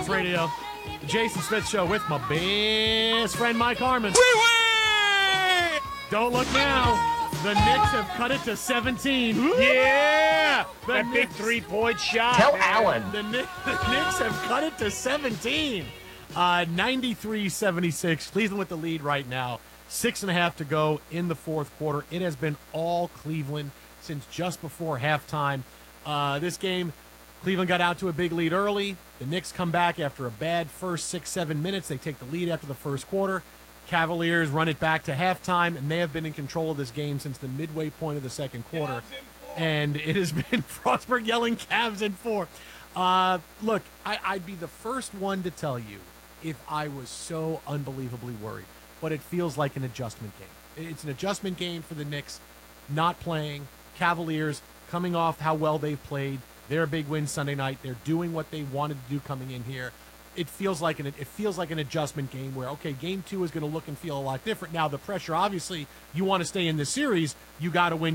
Sports Radio. The Jason Smith Show with my best friend Mike Harmon. Don't look now. The Knicks have cut it to 17. Yeah! The That big Knicks- 3-point shot. Tell man. Allen. The Knicks have cut it to 17. 93-76. Cleveland with the lead right now. 6.5 to go in the fourth quarter. It has been all Cleveland since just before halftime. This game, Cleveland got out to a big lead early. The Knicks come back after a bad first 6-7 minutes. They take the lead after the first quarter. Cavaliers run it back to halftime, and they have been in control of this game since the midway point of the second quarter. And it has been Frostberg yelling Cavs in 4. Look, I'd be the first one to tell you if I was so unbelievably worried. But it feels like an adjustment game. It's an adjustment game for the Knicks not playing. Cavaliers coming off how well they've played. Their big win Sunday night. They're doing what they wanted to do coming in here. It feels like an adjustment game where, okay, game 2 is going to look and feel a lot different. Now, the pressure, obviously, you want to stay in this series. You got to win